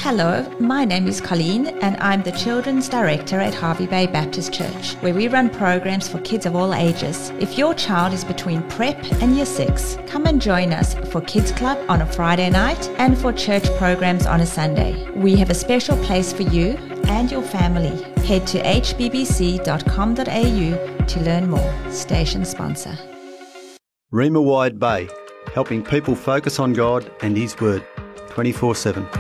Hello, my name is Colleen and I'm the Children's Director at Hervey Bay Baptist Church, where we run programs for kids of all ages. If your child is between prep and year 6, come and join us for Kids Club on a Friday night and for church programs on a Sunday. We have a special place for you and your family. Head to hbbc.com.au to learn more. Station sponsor. Reema Wide Bay, helping people focus on God and His Word 24/7.